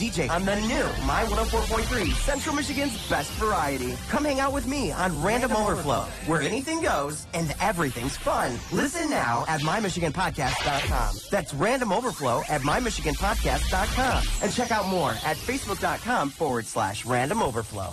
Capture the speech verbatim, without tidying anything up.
D J on the new My one oh four point three, Central Michigan's best variety. Come hang out with me on Random, Random Overflow, where anything goes and everything's fun. Listen now at my michigan podcast dot com. That's Random Overflow at my michigan podcast dot com. And check out more at facebook dot com forward slash Random Overflow.